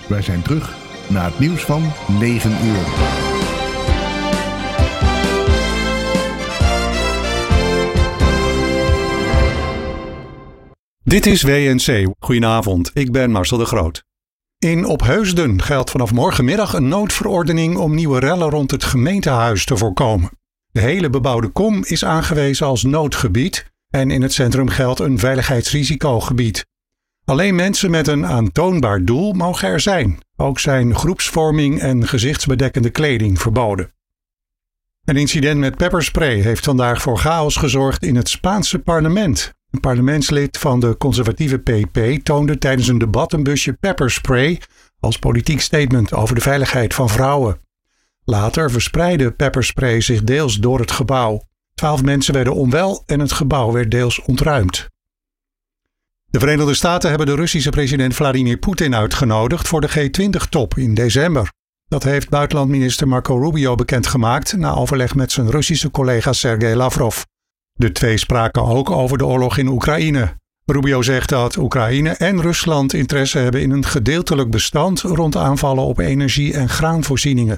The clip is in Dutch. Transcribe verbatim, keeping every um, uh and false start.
Wij zijn terug na het nieuws van negen uur. Dit is W N C. Goedenavond, ik ben Marcel de Groot. In Opheusden geldt vanaf morgenmiddag een noodverordening om nieuwe rellen rond het gemeentehuis te voorkomen. De hele bebouwde kom is aangewezen als noodgebied en in het centrum geldt een veiligheidsrisicogebied. Alleen mensen met een aantoonbaar doel mogen er zijn. Ook zijn groepsvorming en gezichtsbedekkende kleding verboden. Een incident met pepperspray heeft vandaag voor chaos gezorgd in het Spaanse parlement. Een parlementslid van de conservatieve P P toonde tijdens een debat een busje pepperspray als politiek statement over de veiligheid van vrouwen. Later verspreidde pepperspray zich deels door het gebouw. Twaalf mensen werden onwel en het gebouw werd deels ontruimd. De Verenigde Staten hebben de Russische president Vladimir Poetin uitgenodigd voor de G twintig top in december. Dat heeft buitenlandminister Marco Rubio bekendgemaakt na overleg met zijn Russische collega Sergei Lavrov. De twee spraken ook over de oorlog in Oekraïne. Rubio zegt dat Oekraïne en Rusland interesse hebben in een gedeeltelijk bestand rond aanvallen op energie- en graanvoorzieningen.